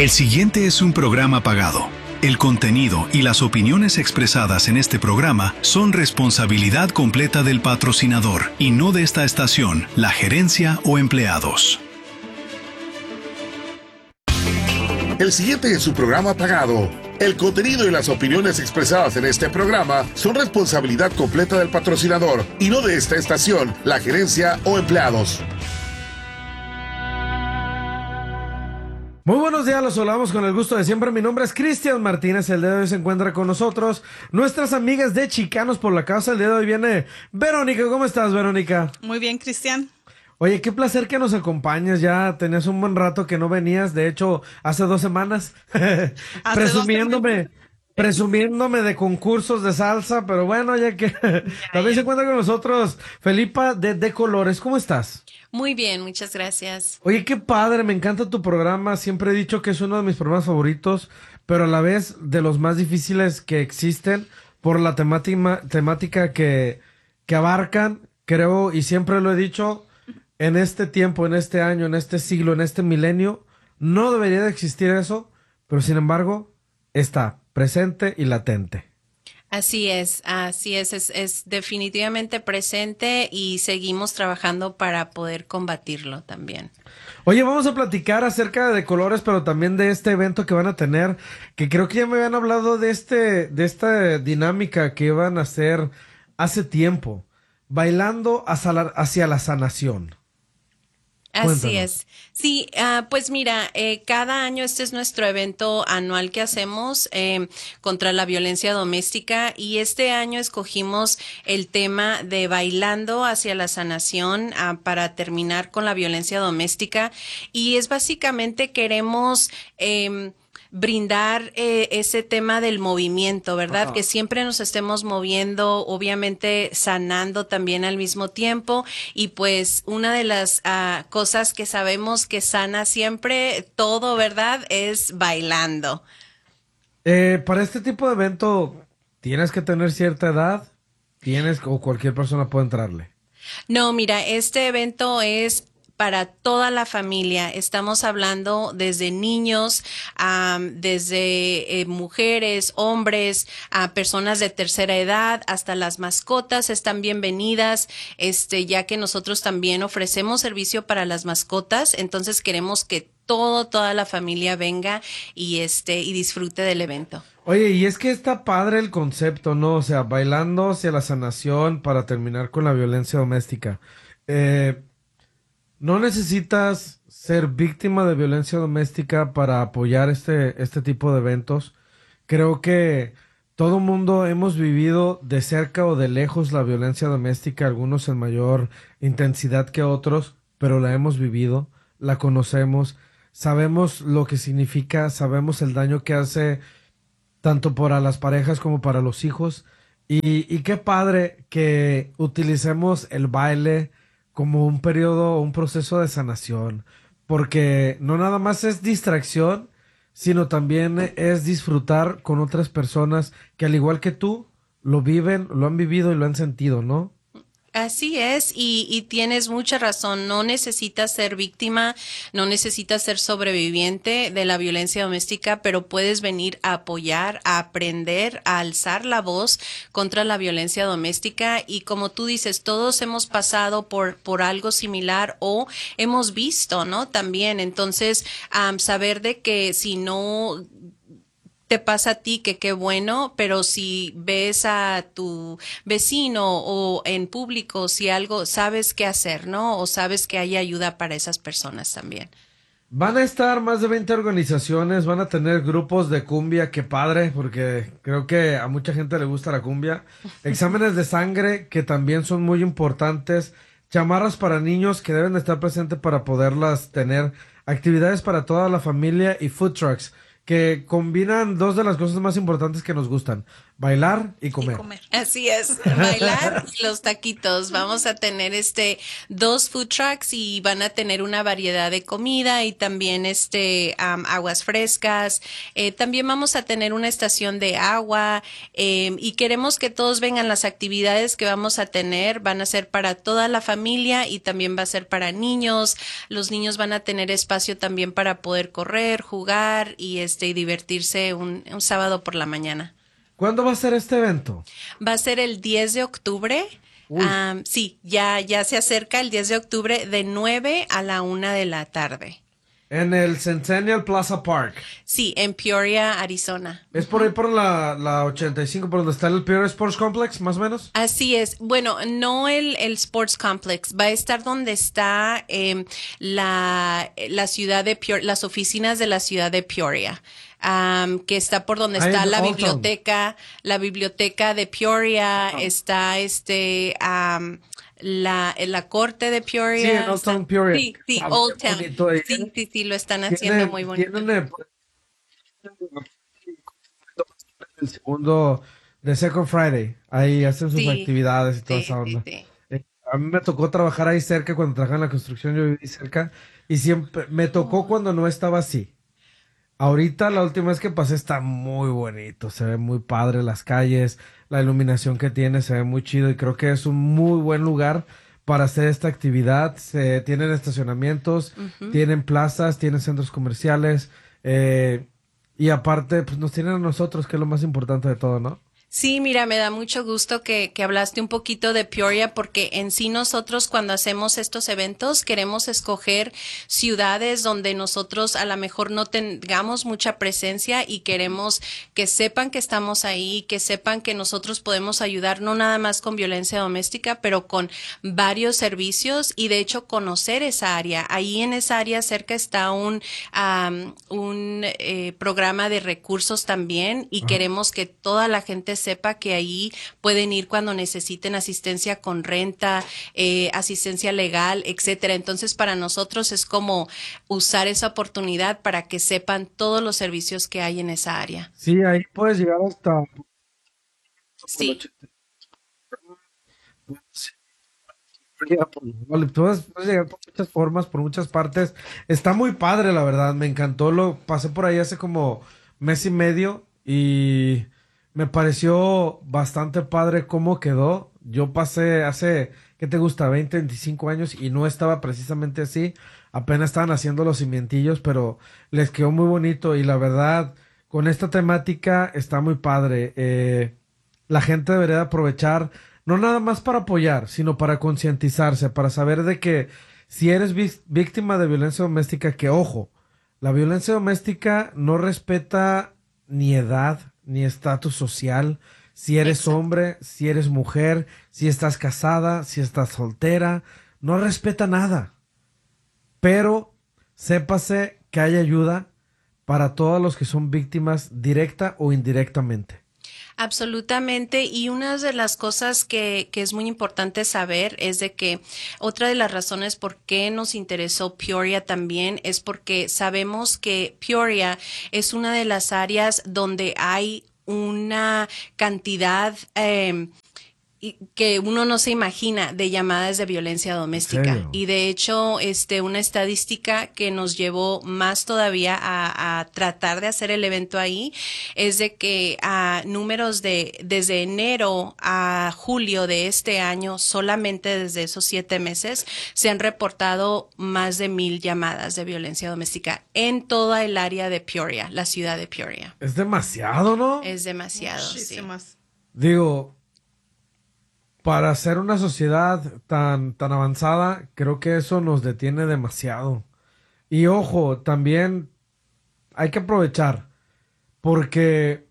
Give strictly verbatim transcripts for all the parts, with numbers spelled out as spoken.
El siguiente es un programa pagado. El contenido y las opiniones expresadas en este programa son responsabilidad completa del patrocinador y no de esta estación, la gerencia o empleados. El siguiente es un programa pagado. El contenido y las opiniones expresadas en este programa son responsabilidad completa del patrocinador y no de esta estación, la gerencia o empleados. Muy buenos días, los saludamos con el gusto de siempre. Mi nombre es Cristian Martínez. El día de hoy se encuentra con nosotros nuestras amigas de Chicanos por la Causa. El día de hoy viene Verónica. ¿Cómo estás, Verónica? Muy bien, Cristian. Oye, qué placer que nos acompañes. Ya tenías un buen rato que no venías. De hecho, hace dos semanas. presumiéndome, dos presumiéndome de concursos de salsa. Pero bueno, ya que ya, también ya. Se encuentra con nosotros Felipa de De Colores. ¿Cómo estás? Muy bien, muchas gracias. Oye, qué padre, me encanta tu programa. Siempre he dicho que es uno de mis programas favoritos, pero a la vez de los más difíciles que existen por la temática, temática que, que abarcan. Creo, y siempre lo he dicho, en este tiempo, en este año, en este siglo, en este milenio, no debería de existir eso, pero sin embargo, está presente y latente. Así es, así es, es, es definitivamente presente y seguimos trabajando para poder combatirlo también. Oye, vamos a platicar acerca de Colores, pero también de este evento que van a tener, que creo que ya me habían hablado de este, de esta dinámica que iban a hacer hace tiempo, bailando hacia la, hacia la sanación. Así Cuéntanos. es. Sí, uh, pues mira, eh, cada año este es nuestro evento anual que hacemos eh, contra la violencia doméstica y este año escogimos el tema de bailando hacia la sanación uh, para terminar con la violencia doméstica y es básicamente queremos... Eh, brindar eh, ese tema del movimiento, ¿verdad? Ajá. Que siempre nos estemos moviendo, obviamente sanando también al mismo tiempo y pues una de las uh, cosas que sabemos que sana siempre todo, ¿verdad? Es bailando. Eh, para este tipo de evento, ¿tienes que tener cierta edad? ¿Tienes o cualquier persona puede entrarle? No, mira, este evento es para toda la familia. Estamos hablando desde niños, um, desde eh, mujeres, hombres, a personas de tercera edad, hasta las mascotas están bienvenidas, este, ya que nosotros también ofrecemos servicio para las mascotas, entonces queremos que todo, toda la familia venga y este, y disfrute del evento. Oye, y es que está padre el concepto, ¿no? O sea, bailando hacia la sanación para terminar con la violencia doméstica. Eh, No necesitas ser víctima de violencia doméstica para apoyar este, este tipo de eventos. Creo que todo mundo hemos vivido de cerca o de lejos la violencia doméstica, algunos en mayor intensidad que otros, pero la hemos vivido, la conocemos, sabemos lo que significa, sabemos el daño que hace tanto para las parejas como para los hijos. Y, y qué padre que utilicemos el baile como un periodo, un proceso de sanación, porque no nada más es distracción, sino también es disfrutar con otras personas que al igual que tú, lo viven, lo han vivido y lo han sentido, ¿no? Así es, y, y tienes mucha razón, no necesitas ser víctima, no necesitas ser sobreviviente de la violencia doméstica, pero puedes venir a apoyar, a aprender, a alzar la voz contra la violencia doméstica y como tú dices, todos hemos pasado por, por algo similar o hemos visto, ¿no? También, entonces, um, saber de que si no te pasa a ti, que qué bueno, pero si ves a tu vecino o en público, si algo, sabes qué hacer, ¿no? O sabes que hay ayuda para esas personas también. Van a estar más de veinte organizaciones, van a tener grupos de cumbia, qué padre, porque creo que a mucha gente le gusta la cumbia. Exámenes de sangre, que también son muy importantes. Chamarras para niños, que deben de estar presentes para poderlas tener. Actividades para toda la familia y food trucks, que combinan dos de las cosas más importantes que nos gustan. bailar y comer. Y comer. Así es, bailar y los taquitos. Vamos a tener este dos food trucks y van a tener una variedad de comida y también este um, aguas frescas. Eh, también vamos a tener una estación de agua eh, y queremos que todos vengan. Las actividades que vamos a tener van a ser para toda la familia y también va a ser para niños. Los niños van a tener espacio también para poder correr, jugar y este y divertirse un, un sábado por la mañana. ¿Cuándo va a ser este evento? Va a ser el diez de octubre. Um, sí, ya, ya se acerca el diez de octubre de nueve a la una de la tarde. En el Centennial Plaza Park. Sí, en Peoria, Arizona. ¿Es por ahí por la, la ochenta y cinco, por donde está el Peoria Sports Complex, más o menos? Así es. Bueno, no el, el Sports Complex. Va a estar donde está eh, la, la ciudad de Peoria, las oficinas de la ciudad de Peoria. Um, que está por donde está la biblioteca, la biblioteca de Peoria, oh. está este um, la la corte de Peoria. Sí, en Old Town Peoria. Sí, sí, ah, Old Town. Sí, sí, sí, lo están haciendo tiene, muy bonito. Tienen el segundo de Second Friday, ahí hacen sus sí, actividades y toda sí, esa onda. Sí, sí. Eh, a mí me tocó trabajar ahí cerca cuando trabajaba en la construcción, yo viví cerca y siempre me tocó oh. cuando no estaba así. Ahorita la última vez que pasé está muy bonito, se ve muy padre las calles, la iluminación que tiene se ve muy chido y creo que es un muy buen lugar para hacer esta actividad. Se tienen estacionamientos, uh-huh. tienen plazas, tienen centros comerciales eh, y aparte pues nos tienen a nosotros, que es lo más importante de todo, ¿no? Sí, mira, me da mucho gusto que, que hablaste un poquito de Peoria porque en sí nosotros cuando hacemos estos eventos queremos escoger ciudades donde nosotros a lo mejor no tengamos mucha presencia y queremos que sepan que estamos ahí, que sepan que nosotros podemos ayudar no nada más con violencia doméstica, pero con varios servicios y de hecho conocer esa área. Ahí en esa área cerca está un, um, un eh, programa de recursos también y Ajá. queremos que toda la gente sepa que ahí pueden ir cuando necesiten asistencia con renta, eh, asistencia legal, etcétera. Entonces, para nosotros es como usar esa oportunidad para que sepan todos los servicios que hay en esa área. Sí, ahí puedes llegar hasta... Sí. Puedes, puedes llegar por muchas formas, por muchas partes. Está muy padre, la verdad. Me encantó. Lo pasé por ahí hace como mes y medio y... me pareció bastante padre cómo quedó. Yo pasé hace, ¿qué te gusta? veinte, veinticinco años y no estaba precisamente así. Apenas estaban haciendo los cimientillos, pero les quedó muy bonito y la verdad, con esta temática está muy padre. Eh, la gente debería aprovechar, no nada más para apoyar, sino para concientizarse, para saber de que si eres víctima de violencia doméstica, que ojo, la violencia doméstica no respeta ni edad, ni estatus social, si eres Exacto. hombre, si eres mujer, si estás casada, si estás soltera, no respeta nada. Pero sépase que hay ayuda para todos los que son víctimas directa o indirectamente. Absolutamente, y una de las cosas que, que es muy importante saber es de que otra de las razones por qué nos interesó Peoria también es porque sabemos que Peoria es una de las áreas donde hay una cantidad eh, que uno no se imagina de llamadas de violencia doméstica. Y de hecho, este, una estadística que nos llevó más todavía a, a tratar de hacer el evento ahí es de que a números de desde enero a julio de este año, solamente desde esos siete meses, se han reportado más de mil llamadas de violencia doméstica en toda el área de Peoria, la ciudad de Peoria. Es demasiado, ¿no? Es demasiado, Muchísimas. sí. Digo, para ser una sociedad tan, tan avanzada, creo que eso nos detiene demasiado. Y ojo, también hay que aprovechar, porque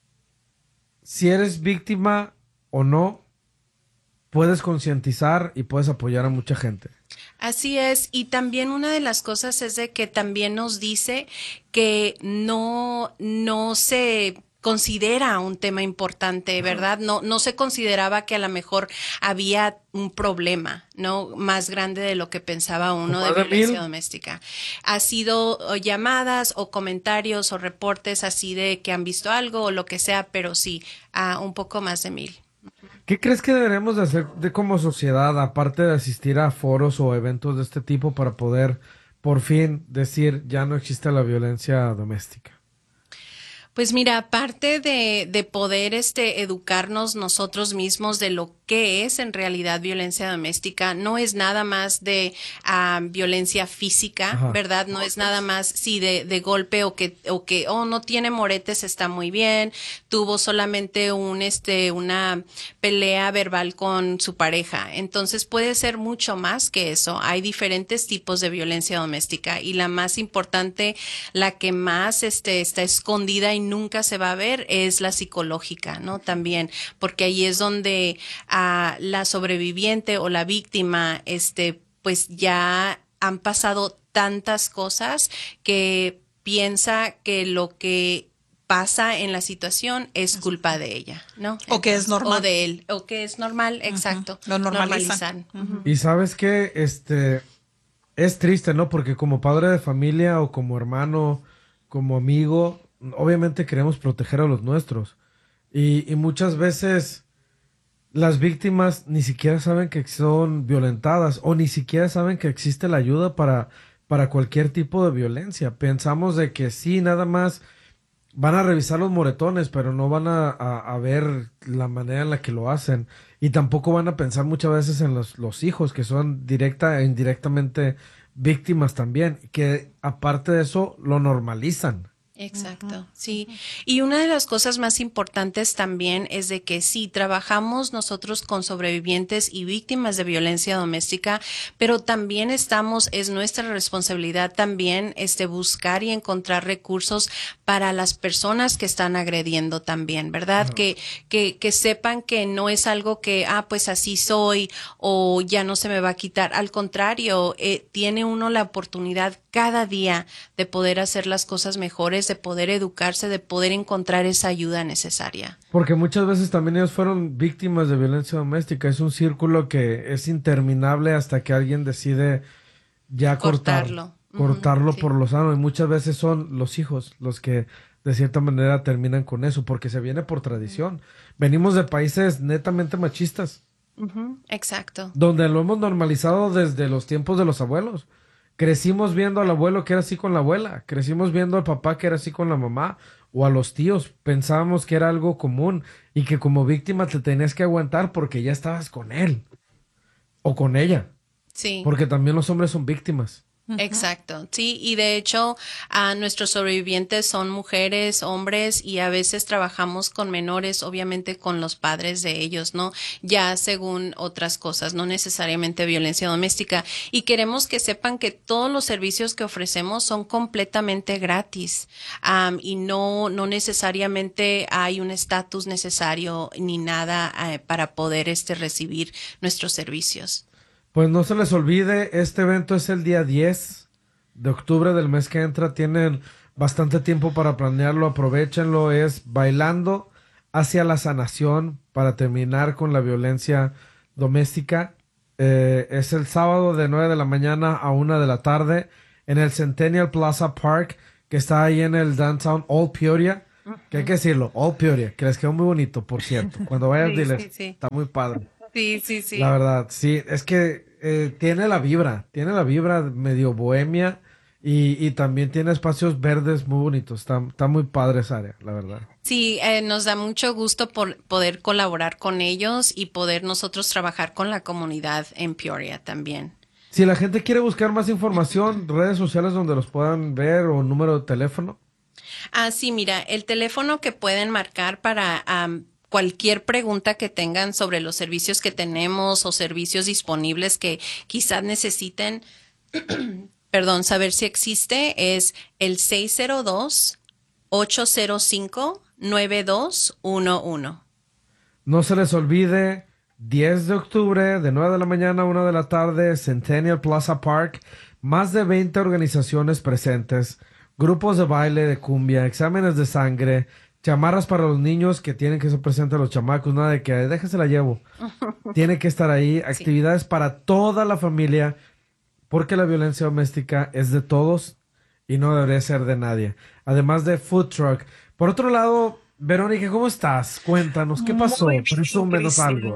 si eres víctima o no, puedes concientizar y puedes apoyar a mucha gente. Así es, y también una de las cosas es de que también nos dice que no, no se considera un tema importante, ¿verdad? No, no se consideraba que a lo mejor había un problema, ¿no? Más grande de lo que pensaba uno de violencia doméstica. Ha sido o llamadas o comentarios o reportes así de que han visto algo o lo que sea, pero sí, a un poco más de mil. ¿Qué crees que deberemos de hacer de como sociedad, aparte de asistir a foros o eventos de este tipo, para poder por fin decir ya no existe la violencia doméstica? Pues mira, aparte de, de poder este, educarnos nosotros mismos de lo que es en realidad violencia doméstica, no es nada más de uh, violencia física, Ajá. ¿verdad? No es nada más, sí, de, de golpe o que, o que, oh, no tiene moretes, está muy bien, tuvo solamente un, este, una pelea verbal con su pareja. Entonces puede ser mucho más que eso. Hay diferentes tipos de violencia doméstica y la más importante, la que más este, está escondida y nunca se va a ver es la psicológica, ¿no? También, porque ahí es donde a la sobreviviente o la víctima, este, pues ya han pasado tantas cosas que piensa que lo que pasa en la situación es culpa de ella, ¿no? O que es normal. O de él, o que es normal, exacto. Uh-huh. Lo normalizan. Uh-huh. Y sabes que, este, es triste, ¿no? Porque como padre de familia o como hermano, como amigo, obviamente queremos proteger a los nuestros. Y, y muchas veces las víctimas ni siquiera saben que son violentadas o ni siquiera saben que existe la ayuda para, para cualquier tipo de violencia. Pensamos de que sí, nada más van a revisar los moretones, pero no van a, a, a ver la manera en la que lo hacen. Y tampoco van a pensar muchas veces en los, los hijos, que son directa e indirectamente víctimas también, que aparte de eso lo normalizan. Exacto, uh-huh. sí. Y una de las cosas más importantes también es de que sí, trabajamos nosotros con sobrevivientes y víctimas de violencia doméstica, pero también estamos, es nuestra responsabilidad también este buscar y encontrar recursos para las personas que están agrediendo también, ¿verdad? Uh-huh. Que, que, que sepan que no es algo que, ah, pues así soy o ya no se me va a quitar. Al contrario, eh, tiene uno la oportunidad cada día de poder hacer las cosas mejores, de poder educarse, de poder encontrar esa ayuda necesaria. Porque muchas veces también ellos fueron víctimas de violencia doméstica. Es un círculo que es interminable hasta que alguien decide ya cortarlo. Cortar, cortarlo uh-huh, por sí. lo sano. Y muchas veces son los hijos los que de cierta manera terminan con eso, porque se viene por tradición. Uh-huh. Venimos de países netamente machistas. Uh-huh, exacto. Donde lo hemos normalizado desde los tiempos de los abuelos. Crecimos viendo al abuelo que era así con la abuela, crecimos viendo al papá que era así con la mamá, o a los tíos. Pensábamos que era algo común y que como víctima te tenías que aguantar porque ya estabas con él o con ella. Sí. Porque también los hombres son víctimas. Exacto, sí, y de hecho a nuestros sobrevivientes son mujeres, hombres, y a veces trabajamos con menores, obviamente con los padres de ellos, ¿no? Ya según otras cosas, no necesariamente violencia doméstica, y queremos que sepan que todos los servicios que ofrecemos son completamente gratis, um, y no, no necesariamente hay un estatus necesario ni nada uh, para poder este recibir nuestros servicios. Pues no se les olvide, este evento es el día diez de octubre del mes que entra. Tienen bastante tiempo para planearlo, aprovechenlo. Es Bailando hacia la Sanación para terminar con la violencia doméstica. Eh, es el sábado de nueve de la mañana a una de la tarde en el Centennial Plaza Park, que está ahí en el downtown Old Peoria. Que hay que decirlo, Old Peoria, que les quedó muy bonito, por cierto. Cuando vayas, sí, diles, sí, sí. Está muy padre. Sí, sí, sí. La verdad, sí, es que eh, tiene la vibra, tiene la vibra medio bohemia y, y también tiene espacios verdes muy bonitos. Está, está muy padre esa área, la verdad. Sí, eh, nos da mucho gusto por poder colaborar con ellos y poder nosotros trabajar con la comunidad en Peoria también. Si la gente quiere buscar más información, redes sociales donde los puedan ver o número de teléfono. Ah, sí, mira, el teléfono que pueden marcar para um, cualquier pregunta que tengan sobre los servicios que tenemos o servicios disponibles que quizás necesiten, perdón, saber si existe, es el seis cero dos, ocho cero cinco, nueve dos uno uno. No se les olvide, diez de octubre, de nueve de la mañana a una de la tarde, Centennial Plaza Park, más de veinte organizaciones presentes, grupos de baile, de cumbia, exámenes de sangre, chamarras para los niños que tienen que ser presentes a los chamacos, nada de que déjese la llevo. Tiene que estar ahí, actividades sí. para toda la familia, porque la violencia doméstica es de todos y no debería ser de nadie. Además de food truck. Por otro lado, Verónica, ¿cómo estás? Cuéntanos, ¿qué pasó? Presúmenos algo.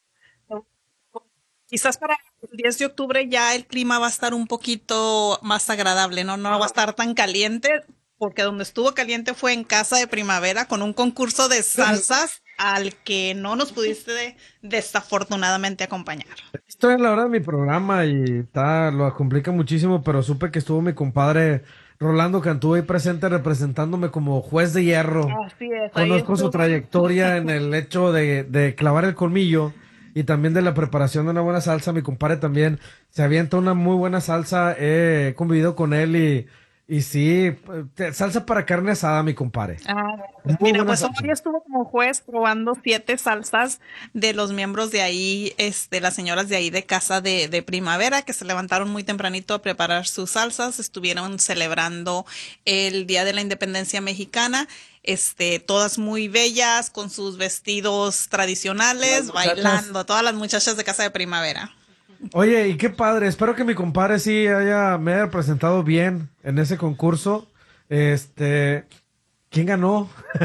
Quizás para el diez de octubre ya el clima va a estar un poquito más agradable, ¿no? No va a estar tan caliente, porque donde estuvo caliente fue en Casa de Primavera con un concurso de salsas al que no nos pudiste desafortunadamente acompañar. Estoy en la hora de mi programa y ta, lo complica muchísimo, pero supe que estuvo mi compadre Rolando Cantú ahí presente representándome como juez de hierro. Así es. Conozco su trayectoria en el hecho de, de clavar el colmillo y también de la preparación de una buena salsa. Mi compadre también se avienta una muy buena salsa. He convivido con él y Y sí, salsa para carne asada, mi compadre. Ah, pues mira, pues hoy estuvo como juez probando siete salsas de los miembros de ahí, este, las señoras de ahí de Casa de, de Primavera, que se levantaron muy tempranito a preparar sus salsas. Estuvieron celebrando el Día de la Independencia Mexicana, este, todas muy bellas, con sus vestidos tradicionales, bailando, todas las muchachas de Casa de Primavera. Oye, y qué padre, espero que mi compadre sí haya, me haya presentado bien en ese concurso. Este, ¿quién ganó?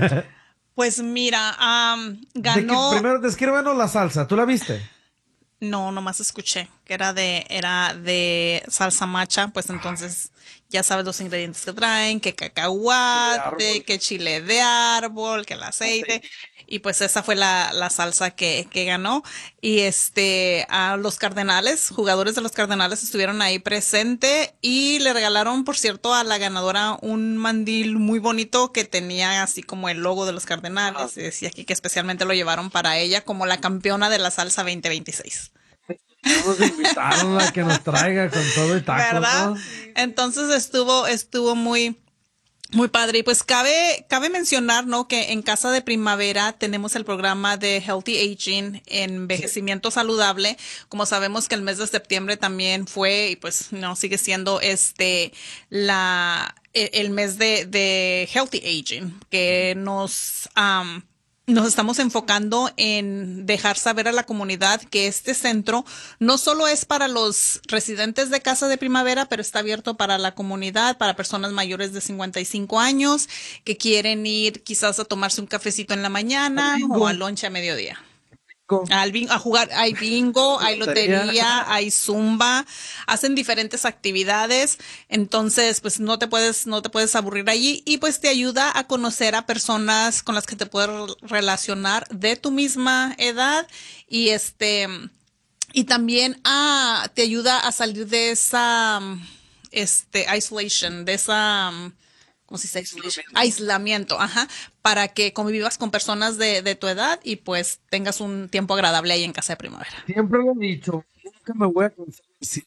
Pues mira, um, ganó... De que, primero, descríbanos la salsa, ¿tú la viste? No, nomás escuché que era de, era de salsa macha, pues entonces ya sabes los ingredientes que traen, que cacahuate, que chile de árbol, que el aceite. Y pues esa fue la, la salsa que, que ganó. Y este, a los Cardenales, jugadores de los Cardenales estuvieron ahí presente y le regalaron, por cierto, a la ganadora un mandil muy bonito que tenía así como el logo de los Cardenales. Y decía aquí que especialmente lo llevaron para ella como la campeona de la salsa veinte veintiséis. Vamos a invitarla a que nos traiga con todo y tacos, ¿verdad? ¿No? Entonces estuvo, estuvo muy... Muy padre. Y pues cabe, cabe mencionar, ¿no? Que en Casa de Primavera tenemos el programa de Healthy Aging, envejecimiento saludable. Como sabemos que el mes de septiembre también fue, y pues no sigue siendo este, la, el mes de, de Healthy Aging, que nos, um, nos estamos enfocando en dejar saber a la comunidad que este centro no solo es para los residentes de Casa de Primavera, pero está abierto para la comunidad, para personas mayores de cincuenta y cinco años que quieren ir quizás a tomarse un cafecito en la mañana o al lunch a mediodía. Al bingo, a jugar, hay bingo, hay lotería, hay zumba, hacen diferentes actividades, entonces pues no te puedes, no te puedes aburrir allí y pues te ayuda a conocer a personas con las que te puedes relacionar de tu misma edad y este, y también a, te ayuda a salir de esa, este, isolation, de esa, ¿cómo se dice? Aislamiento. Aislamiento, ajá, para que convivas con personas de, de tu edad y pues tengas un tiempo agradable ahí en Casa de Primavera. Siempre lo he dicho, nunca me voy a cansar de decir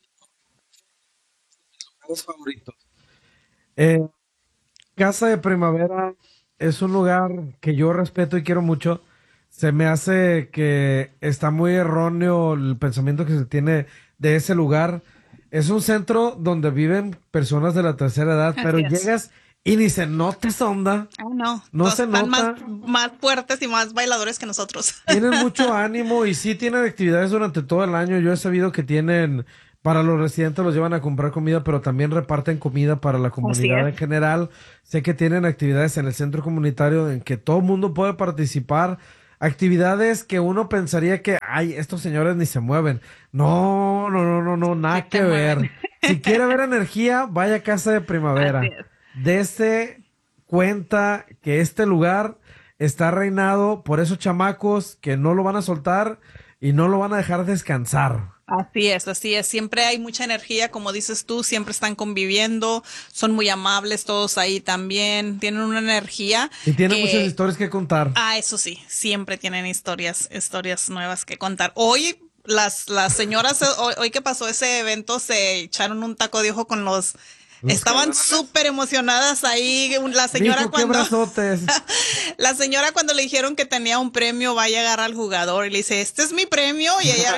mis lugares favoritos. Eh, Casa de Primavera es un lugar que yo respeto y quiero mucho. Se me hace que está muy erróneo el pensamiento que se tiene de ese lugar. Es un centro donde viven personas de la tercera edad, pero Así es. Llegas y ni se nota esa onda. Oh, no, No Todos se están nota. más, más fuertes y más bailadores que nosotros. Tienen mucho ánimo y sí tienen actividades durante todo el año. Yo he sabido que tienen, para los residentes los llevan a comprar comida, pero también reparten comida para la comunidad en general. Sé que tienen actividades en el centro comunitario en que todo el mundo puede participar. Actividades que uno pensaría que, ay, estos señores ni se mueven. No, no, no, no, no, nada Sí que te ver. mueven. Si quiere ver energía, vaya a Casa de Primavera. Así es. Dese cuenta que este lugar está reinado por esos chamacos que no lo van a soltar y no lo van a dejar descansar. Así es, así es. Siempre hay mucha energía, como dices tú, siempre están conviviendo, son muy amables todos ahí también, tienen una energía. Y tienen que- muchas historias que contar. Ah, eso sí, siempre tienen historias, historias nuevas que contar. Hoy las, las señoras, hoy, hoy que pasó ese evento, se echaron un taco de ojo con los... Los Estaban súper emocionadas ahí. La señora Mijo, qué cuando... brazotes. La señora cuando le dijeron que tenía un premio, va a llegar al jugador y le dice, este es mi premio. Y ella,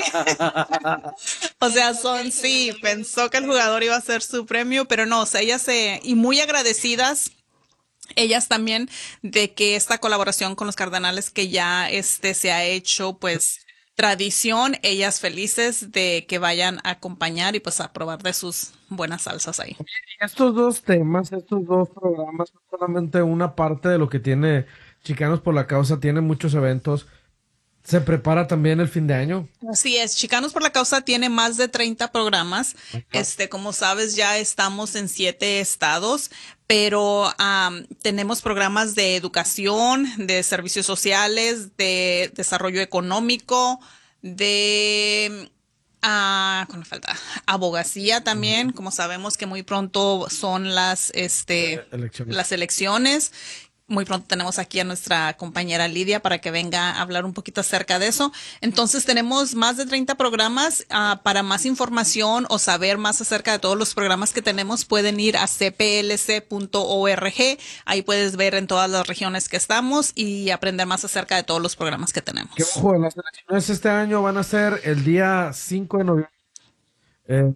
o sea, son, sí, pensó que el jugador iba a ser su premio, pero no, o sea, ellas se, y muy agradecidas ellas también de que esta colaboración con los Cardenales que ya este se ha hecho pues tradición, ellas felices de que vayan a acompañar y pues a probar de sus buenas salsas ahí. Estos dos temas, estos dos programas son solamente una parte de lo que tiene Chicanos por la Causa, tiene muchos eventos. Se prepara también el fin de año. Así es, Chicanos por la Causa tiene más de treinta programas. Ajá. Este, como sabes, ya estamos en siete estados, pero um, tenemos programas de educación, de servicios sociales, de desarrollo económico, de uh, ¿cómo me falta? Abogacía también. Uh-huh. Como sabemos que muy pronto son las este elecciones. las elecciones. Muy pronto tenemos aquí a nuestra compañera Lidia para que venga a hablar un poquito acerca de eso. Entonces tenemos más de treinta programas. Uh, para más información o saber más acerca de todos los programas que tenemos, pueden ir a c p l c punto org. Ahí puedes ver en todas las regiones que estamos y aprender más acerca de todos los programas que tenemos. Que ojo, las elecciones este año van a ser el día cinco de noviembre. Eh,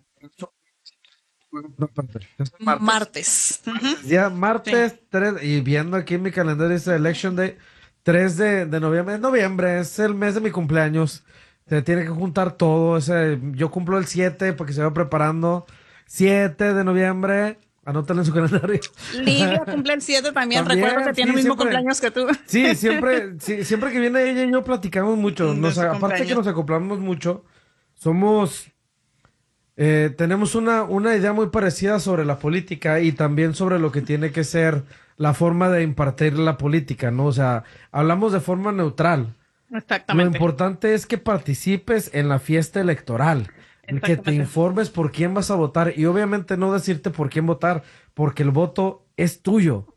No, martes. Martes. Uh-huh. Ya martes sí. tres, y viendo aquí en mi calendario dice Election Day, tres de, de noviembre. Es noviembre, es el mes de mi cumpleaños. Se tiene que juntar todo. Ese, yo cumplo el siete porque se va preparando. siete de noviembre. Anótalo en su calendario. Lidia cumple el siete también. también. Recuerdo que tiene sí, el mismo siempre, cumpleaños que tú. Sí, siempre, sí, siempre que viene ella y yo platicamos mucho. Nos, aparte que nos acoplamos mucho, somos... Eh, tenemos una, una idea muy parecida sobre la política y también sobre lo que tiene que ser la forma de impartir la política, ¿no? O sea, hablamos de forma neutral. Exactamente. Lo importante es que participes en la fiesta electoral, que te informes por quién vas a votar y obviamente no decirte por quién votar, porque el voto es tuyo.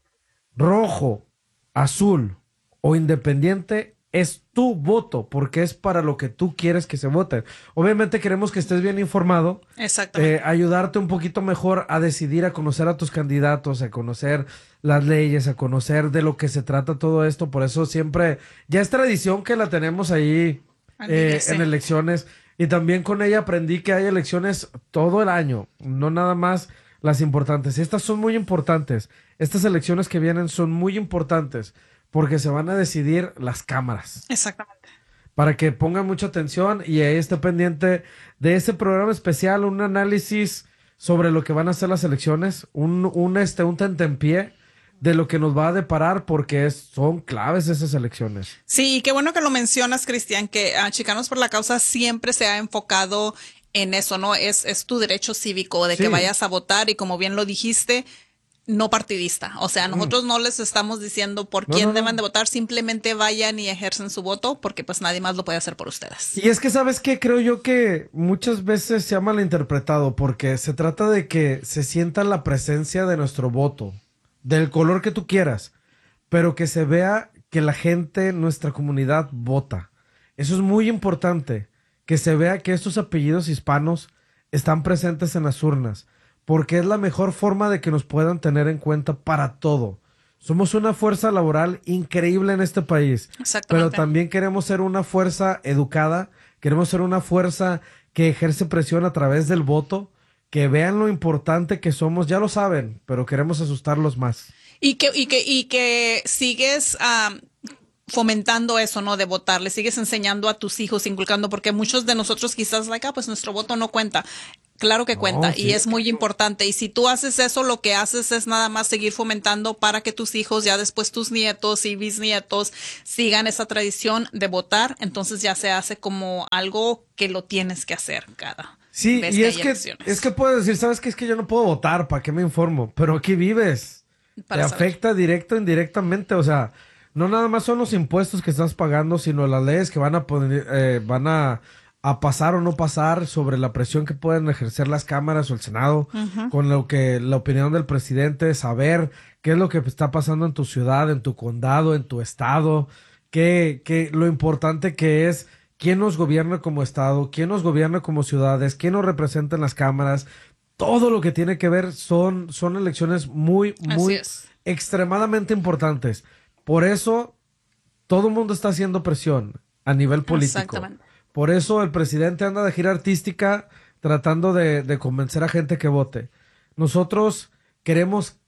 Rojo, azul o independiente es tu voto, porque es para lo que tú quieres que se vote. Obviamente queremos que estés bien informado. Exactamente. Eh, ayudarte un poquito mejor a decidir, a conocer a tus candidatos, a conocer las leyes, a conocer de lo que se trata todo esto. Por eso siempre, ya es tradición que la tenemos ahí eh, en elecciones. Y también con ella aprendí que hay elecciones todo el año, no nada más las importantes. Estas son muy importantes. Estas elecciones que vienen son muy importantes. Porque se van a decidir las cámaras. Exactamente. Para que pongan mucha atención y ahí esté pendiente de ese programa especial, un análisis sobre lo que van a ser las elecciones, un, un, este, un tentempié de lo que nos va a deparar, porque es, son claves esas elecciones. Sí, qué bueno que lo mencionas, Cristian, que uh, Chicanos por la Causa siempre se ha enfocado en eso, ¿no? Es, es tu derecho cívico de sí. que vayas a votar y como bien lo dijiste, no partidista. O sea, nosotros mm. no les estamos diciendo por quién no, no, deben de votar, simplemente vayan y ejercen su voto porque pues nadie más lo puede hacer por ustedes. Y es que, ¿sabes qué? Creo yo que muchas veces se ha malinterpretado porque se trata de que se sienta la presencia de nuestro voto, del color que tú quieras, pero que se vea que la gente, nuestra comunidad, vota. Eso es muy importante, que se vea que estos apellidos hispanos están presentes en las urnas, porque es la mejor forma de que nos puedan tener en cuenta para todo. Somos una fuerza laboral increíble en este país, pero también queremos ser una fuerza educada, queremos ser una fuerza que ejerce presión a través del voto, que vean lo importante que somos, ya lo saben, pero queremos asustarlos más. Y que, y que, y que sigues um, fomentando eso, ¿no? De votar, le sigues enseñando a tus hijos, inculcando, porque muchos de nosotros quizás, like, ah, pues nuestro voto no cuenta. Claro que cuenta, no, sí. Y es muy importante. Y si tú haces eso, lo que haces es nada más seguir fomentando para que tus hijos, ya después tus nietos y bisnietos, sigan esa tradición de votar. Entonces ya se hace como algo que lo tienes que hacer cada sí, vez y que es hay que elecciones. es que puedes decir, ¿sabes qué? Es que yo no puedo votar, ¿para qué me informo? Pero aquí vives. Para Te saber. Afecta directo o indirectamente, o sea, no nada más son los impuestos que estás pagando, sino las leyes que van a poner, eh, van a a pasar o no pasar, sobre la presión que pueden ejercer las cámaras o el Senado, uh-huh. con lo que la opinión del presidente, saber qué es lo que está pasando en tu ciudad, en tu condado, en tu estado, qué, qué, lo importante que es quién nos gobierna como estado, quién nos gobierna como ciudades, quién nos representa en las cámaras, todo lo que tiene que ver son, son elecciones muy, muy extremadamente importantes. Por eso todo el mundo está haciendo presión a nivel político. Exactamente. Por eso el presidente anda de gira artística tratando de, de convencer a gente que vote. Nosotros queremos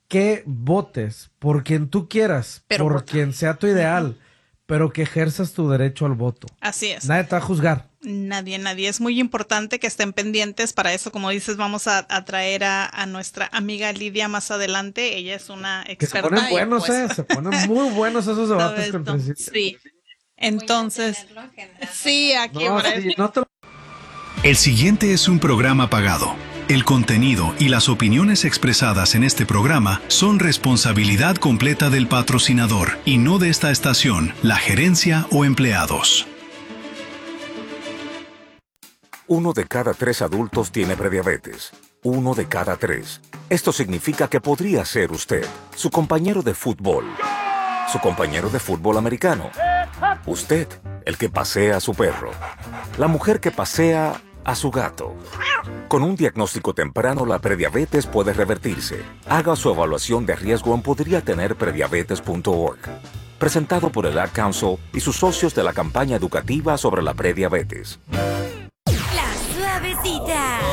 que votes por quien tú quieras, Pero por vota. quien sea tu ideal, pero que ejerzas tu derecho al voto. Así es. Nadie te va a juzgar. Nadie, nadie. Es muy importante que estén pendientes. Para eso, como dices, vamos a, a traer a, a nuestra amiga Lidia más adelante. Ella es una Que se experta. ponen y, buenos, pues, eh. Se ponen muy buenos esos debates ¿sabes? con No, principios. sí. Entonces, sí, aquí No, para sí, no te lo- El siguiente es un programa pagado. El contenido y las opiniones expresadas en este programa son responsabilidad completa del patrocinador y no de esta estación, la gerencia o empleados. Uno de cada tres adultos tiene prediabetes. Uno de cada tres. Esto significa que podría ser usted, su compañero de fútbol, su compañero de fútbol americano, usted, el que pasea a su perro, la mujer que pasea a su gato. Con un diagnóstico temprano, la prediabetes puede revertirse. Haga su evaluación de riesgo en podría tener prediabetes punto org. Presentado por el Ad Council y sus socios de la campaña educativa sobre la prediabetes. La Suavecita.